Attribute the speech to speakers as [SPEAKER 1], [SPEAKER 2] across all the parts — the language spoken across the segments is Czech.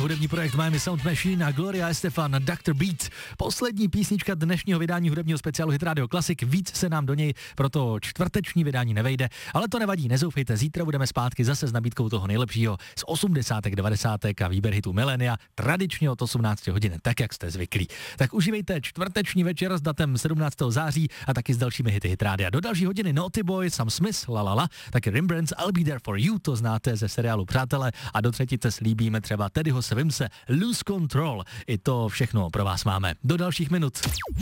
[SPEAKER 1] hudební projekt Miami Sound Machine a Gloria Estefan, Dr. Beat. Poslední písnička dnešního vydání hudebního speciálu Hit Radio Classic. Víc se nám do něj proto čtvrteční vydání nevejde, ale to nevadí, nezoufejte, zítra budeme zpátky zase s nabídkou toho nejlepšího z 80. 90. a výběr hitů milénia, tradičně od 18 hodin, tak jak jste zvyklí. Tak užívejte čtvrteční večer s datem 17. září a taky s dalšími hity Hit Rádia. Do další hodiny Naughty Boy, Sam Smith, La La La, taky Rembrandts, I'll Be There For You, to znáte ze seriálu Přátelé, a do třetice slíbíme třeba Teddyho Swimse, Lose Control. I to všechno pro vás máme. Do dalších minut.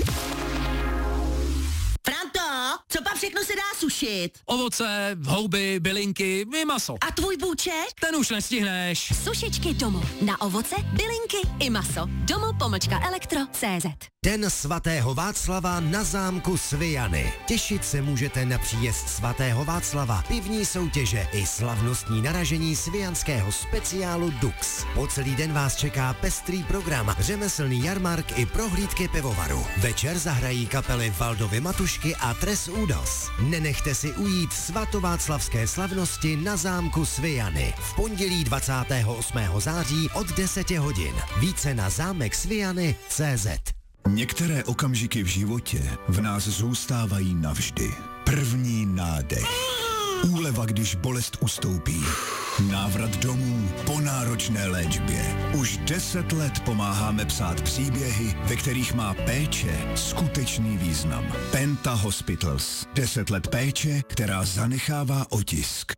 [SPEAKER 2] Franto, co pak všechno se dá sušit?
[SPEAKER 3] Ovoce, houby, bylinky i maso.
[SPEAKER 2] A tvůj bůček?
[SPEAKER 3] Ten už nestihneš.
[SPEAKER 4] Sušičky Domo. Na ovoce, bylinky i maso. Domo-elektro.cz.
[SPEAKER 5] Den svatého Václava na zámku Svijany. Těšit se můžete na příjezd svatého Václava, pivní soutěže i slavnostní naražení svijanského speciálu Dux. Po celý den vás čeká pestrý program, řemeslný jarmark i prohlídky pivovaru. Večer zahrají kapely Valdovy Matušky a Tres Údos. Nenechte si ujít svatováclavské slavnosti na zámku Svijany. V pondělí 28. září od 10 hodin. Více na zámeksvijany.cz.
[SPEAKER 6] Některé okamžiky v životě v nás zůstávají navždy. První nádech. Úleva, když bolest ustoupí. Návrat domů po náročné léčbě. Už 10 let pomáháme psát příběhy, ve kterých má péče skutečný význam. Penta Hospitals. 10 let péče, která zanechává otisk.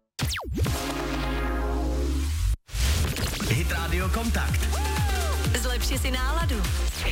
[SPEAKER 7] Hit Radio Kontakt.
[SPEAKER 4] Zlepši si náladu.